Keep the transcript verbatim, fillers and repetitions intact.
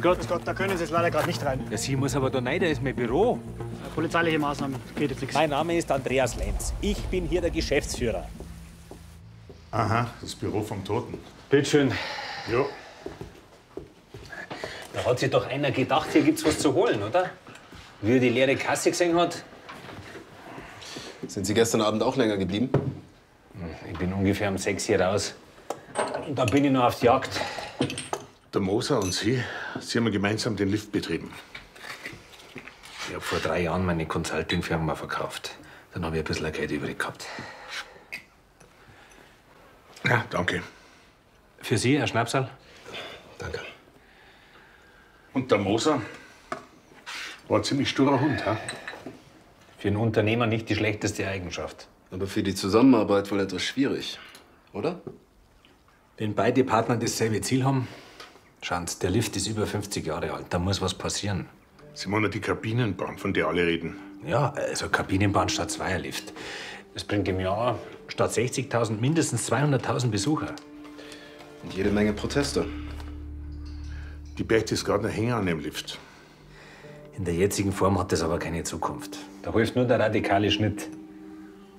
Gott. Grüß Gott, da können Sie jetzt leider gerade nicht rein. Ja, sie muss aber da rein, da ist mein Büro. Polizeiliche Maßnahmen, geht jetzt nichts. Mein Name ist Andreas Lenz. Ich bin hier der Geschäftsführer. Aha, das Büro vom Toten. Bitte schön. Ja. Da hat sich doch einer gedacht, hier gibt's was zu holen, oder? Wie er die leere Kasse gesehen hat. Sind Sie gestern Abend auch länger geblieben? Ich bin ungefähr um sechs hier raus. Und dann bin ich noch auf die Jagd. Der Moser und Sie, Sie haben gemeinsam den Lift betrieben. Ich habe vor drei Jahren meine Consulting-Firma verkauft. Dann habe ich ein bisschen Geld übrig gehabt. Ja, danke. Für Sie, Herr Schnapsal? Danke. Und der Moser war ein ziemlich sturer Hund, ha? Für einen Unternehmer nicht die schlechteste Eigenschaft. Aber für die Zusammenarbeit wohl etwas schwierig, oder? Wenn beide Partner dasselbe Ziel haben, schauen Sie, der Lift ist über fünfzig Jahre alt, da muss was passieren. Sie meinen die Kabinenbahn, von der alle reden. Ja, also Kabinenbahn statt Zweierlift. Das bringt im Jahr statt sechzigtausend mindestens zweihunderttausend Besucher. Und jede Menge Proteste. Die Berchtesgadener hängen an dem Lift. In der jetzigen Form hat das aber keine Zukunft. Da hilft nur der radikale Schnitt.